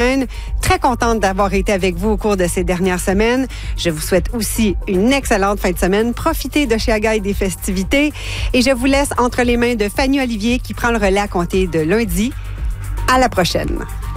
semaine. Très contente d'avoir été avec vous au cours de ces dernières semaines. Je vous souhaite aussi une excellente fin de semaine. Profitez de chez Agaï des festivités. Et je vous laisse entre les mains de Fanny Olivier qui prend le relais à compter de lundi. À la prochaine.